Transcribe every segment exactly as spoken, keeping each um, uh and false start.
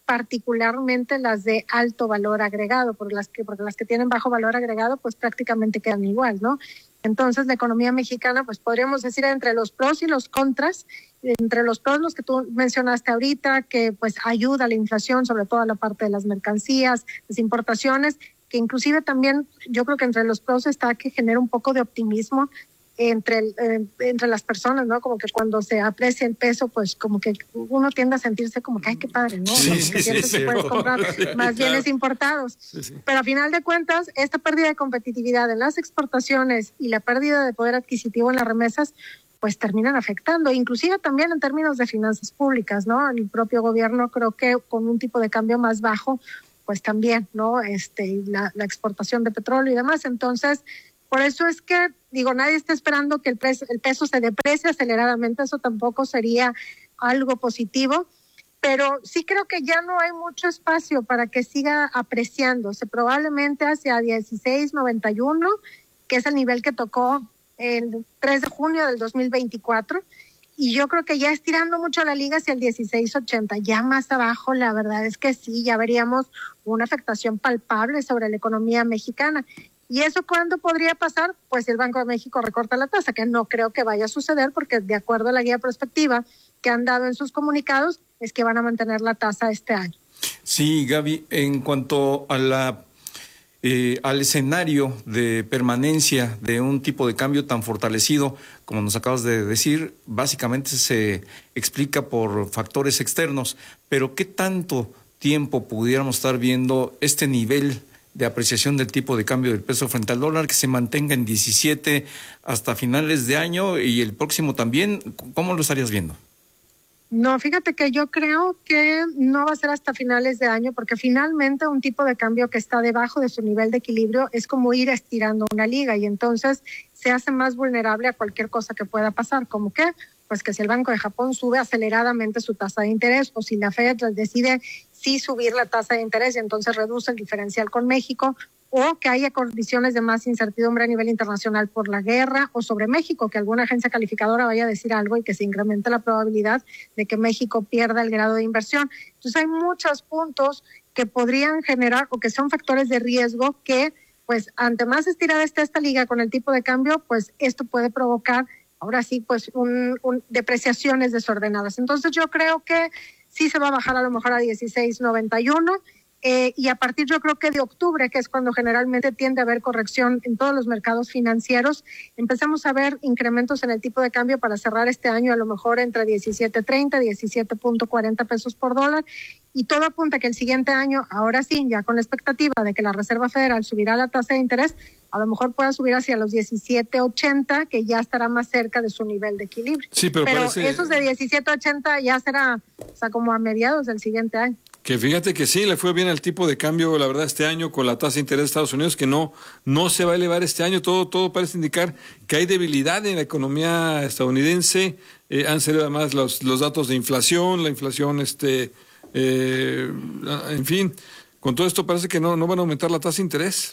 particularmente las de alto valor agregado, porque las que, porque las que tienen bajo valor agregado, pues prácticamente quedan igual, ¿no? Entonces, la economía mexicana, pues podríamos decir entre los pros y los contras, entre los pros, los que tú mencionaste ahorita, que pues ayuda a la inflación, sobre todo a la parte de las mercancías, las importaciones, que inclusive también yo creo que entre los pros está que genera un poco de optimismo entre, eh, entre las personas, ¿no? Como que cuando se aprecia el peso, pues como que uno tiende a sentirse como que, ay, qué padre, ¿no? Sí, Como sí, que sientes sí, que sí, puedes sí, comprar sí, más claro. bienes importados. Sí, sí. Pero a final de cuentas, esta pérdida de competitividad en las exportaciones y la pérdida de poder adquisitivo en las remesas, pues terminan afectando, inclusive también en términos de finanzas públicas, ¿no? El propio gobierno creo que con un tipo de cambio más bajo, pues también, ¿no? Este, la, la exportación de petróleo y demás. Entonces, por eso es que, digo, nadie está esperando que el, precio, el peso se deprecie aceleradamente, eso tampoco sería algo positivo, pero sí creo que ya no hay mucho espacio para que siga apreciándose, probablemente hacia dieciséis noventa y uno, que es el nivel que tocó el tres de junio del dos mil veinticuatro, y yo creo que ya estirando mucho la liga hacia el dieciséis ochenta, ya más abajo, la verdad es que sí, ya veríamos una afectación palpable sobre la economía mexicana. ¿Y eso cuándo podría pasar? Pues si el Banco de México recorta la tasa, que no creo que vaya a suceder, porque de acuerdo a la guía prospectiva que han dado en sus comunicados, es que van a mantener la tasa este año. Sí, Gaby, en cuanto a la Eh, al escenario de permanencia de un tipo de cambio tan fortalecido, como nos acabas de decir, básicamente se explica por factores externos, pero ¿qué tanto tiempo pudiéramos estar viendo este nivel de apreciación del tipo de cambio del peso frente al dólar, que se mantenga en diecisiete hasta finales de año y el próximo también? ¿Cómo lo estarías viendo? No, fíjate que yo creo que no va a ser hasta finales de año, porque finalmente un tipo de cambio que está debajo de su nivel de equilibrio es como ir estirando una liga y entonces se hace más vulnerable a cualquier cosa que pueda pasar, como que pues que si el Banco de Japón sube aceleradamente su tasa de interés o si la Fed decide sí subir la tasa de interés y entonces reduce el diferencial con México, o que haya condiciones de más incertidumbre a nivel internacional por la guerra o sobre México, que alguna agencia calificadora vaya a decir algo y que se incremente la probabilidad de que México pierda el grado de inversión. Entonces hay muchos puntos que podrían generar o que son factores de riesgo que, pues, ante más estirada esté esta liga con el tipo de cambio, pues esto puede provocar, ahora sí, pues, un, un depreciaciones desordenadas. Entonces yo creo que sí se va a bajar a lo mejor a dieciséis noventa y uno, Eh, y a partir yo creo que de octubre, que es cuando generalmente tiende a haber corrección en todos los mercados financieros, empezamos a ver incrementos en el tipo de cambio para cerrar este año a lo mejor entre diecisiete treinta, diecisiete cuarenta pesos por dólar, y todo apunta que el siguiente año, ahora sí, ya con la expectativa de que la Reserva Federal subirá la tasa de interés, a lo mejor pueda subir hacia los diecisiete ochenta, que ya estará más cerca de su nivel de equilibrio. Sí, pero, pero parece... esos de diecisiete ochenta ya será, o sea, como a mediados del siguiente año. Que fíjate que sí, le fue bien al tipo de cambio, la verdad, este año con la tasa de interés de Estados Unidos, que no, no se va a elevar este año. Todo, todo parece indicar que hay debilidad en la economía estadounidense. Eh, han salido además los, los datos de inflación, la inflación, este, eh, en fin, con todo esto parece que no, no van a aumentar la tasa de interés.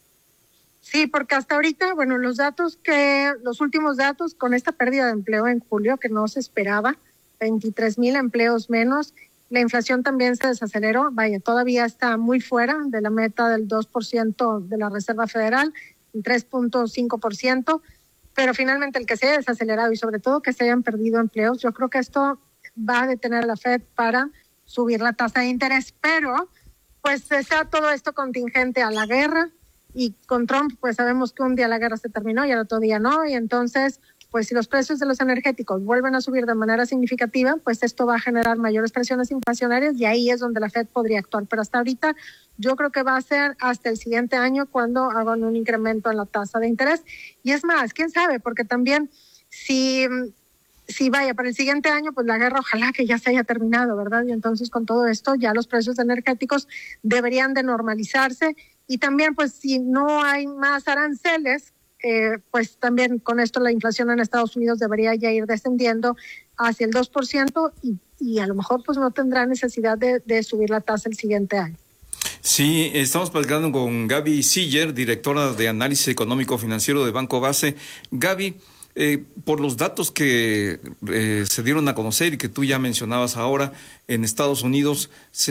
Sí, porque hasta ahorita, bueno, los datos que, los últimos datos con esta pérdida de empleo en julio que no se esperaba, veintitrés mil empleos menos. La inflación también se desaceleró, vaya, todavía está muy fuera de la meta del dos por ciento de la Reserva Federal, el tres punto cinco por ciento, pero finalmente el que se haya desacelerado y sobre todo que se hayan perdido empleos, yo creo que esto va a detener a la Fed para subir la tasa de interés, pero pues está todo esto contingente a la guerra, y con Trump pues sabemos que un día la guerra se terminó y al otro día no, y entonces pues si los precios de los energéticos vuelven a subir de manera significativa, pues esto va a generar mayores presiones inflacionarias y ahí es donde la Fed podría actuar. Pero hasta ahorita yo creo que va a ser hasta el siguiente año cuando hagan un incremento en la tasa de interés. Y es más, quién sabe, porque también si, si vaya para el siguiente año, pues la guerra ojalá que ya se haya terminado, ¿verdad? Y entonces con todo esto ya los precios energéticos deberían de normalizarse y también pues si no hay más aranceles, Eh, pues también con esto la inflación en Estados Unidos debería ya ir descendiendo hacia el dos por ciento y, y a lo mejor pues no tendrá necesidad de, de subir la tasa el siguiente año. Sí, estamos platicando con Gaby Siller, directora de Análisis Económico Financiero de Banco Base. Gaby, eh, por los datos que eh, se dieron a conocer y que tú ya mencionabas ahora, en Estados Unidos se